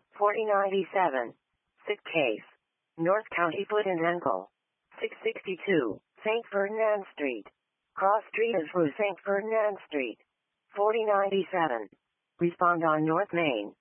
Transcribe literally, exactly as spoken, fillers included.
forty ninety-seven. Sick case. North County foot and ankle. six sixty-two. Saint Ferdinand Street. Cross Street is through Saint Ferdinand Street. forty ninety-seven. Respond on North Main.